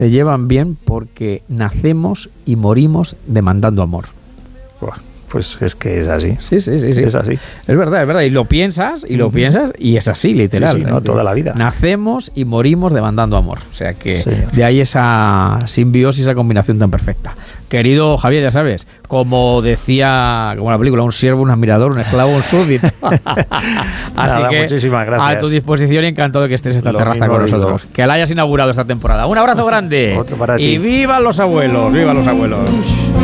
se llevan bien porque nacemos y morimos demandando amor. Buah, pues es que es así. Sí. Es así. Es verdad. Y lo piensas, y es así, literal. Sí, ¿no? Toda la vida. Nacemos y morimos demandando amor. O sea que Sí. de ahí esa simbiosis, esa combinación tan perfecta. Querido Javier, ya sabes, como decía, como en la película, un siervo, un admirador, un esclavo, un súbdito. Así Nada, que muchísimas gracias. a tu disposición y encantado de que estés en esta Lo terraza mismo con digo. nosotros. Que la hayas inaugurado esta temporada. Un abrazo grande. Otro para ti. Y vivan los abuelos, vivan los abuelos.